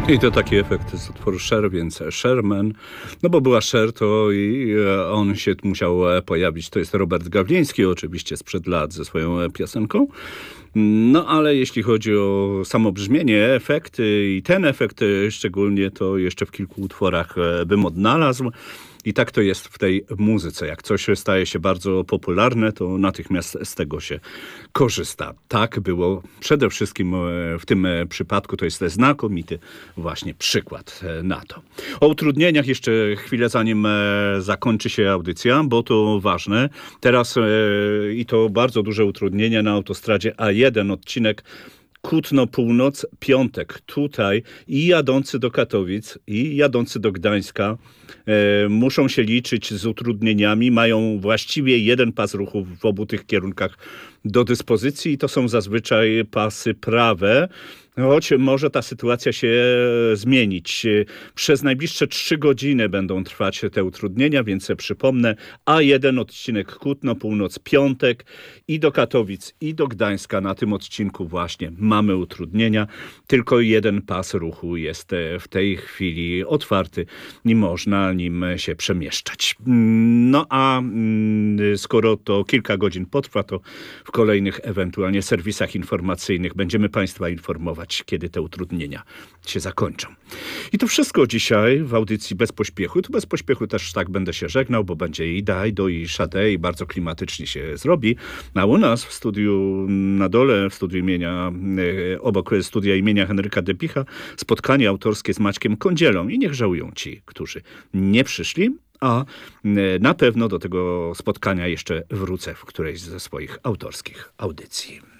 I to taki efekt z utworu Cher, więc Sherman. No bo była Cher, to i on się musiał pojawić. To jest Robert Gawliński, oczywiście sprzed lat ze swoją piosenką. No ale jeśli chodzi o samo brzmienie, efekty i ten efekt szczególnie, to jeszcze w kilku utworach bym odnalazł. I tak to jest w tej muzyce. Jak coś staje się bardzo popularne, to natychmiast z tego się korzysta. Tak było przede wszystkim w tym przypadku. To jest znakomity właśnie przykład na to. O utrudnieniach jeszcze chwilę, zanim zakończy się audycja, bo to ważne. Teraz i to bardzo duże utrudnienia na autostradzie A1, odcinek Kutno Północ, Piątek. Tutaj i jadący do Katowic, i jadący do Gdańska muszą się liczyć z utrudnieniami. Mają właściwie jeden pas ruchu w obu tych kierunkach do dyspozycji i to są zazwyczaj pasy prawe. Choć może ta sytuacja się zmienić. Przez najbliższe 3 godziny będą trwać te utrudnienia, więc przypomnę, A1 odcinek Kutno, Północ, Piątek i do Katowic, i do Gdańska. Na tym odcinku właśnie mamy utrudnienia. Tylko jeden pas ruchu jest w tej chwili otwarty i można nim się przemieszczać. No a skoro to kilka godzin potrwa, to w kolejnych ewentualnie serwisach informacyjnych będziemy Państwa informować, kiedy te utrudnienia się zakończą. I to wszystko dzisiaj w audycji Bez Pośpiechu. Tu bez pośpiechu też tak będę się żegnał, bo będzie i Dajdo, i Sade, i bardzo klimatycznie się zrobi. A u nas w studiu na dole, w studiu obok studia imienia Henryka Depicha, spotkanie autorskie z Maćkiem Kądzielą. I niech żałują ci, którzy nie przyszli, a na pewno do tego spotkania jeszcze wrócę w którejś ze swoich autorskich audycji.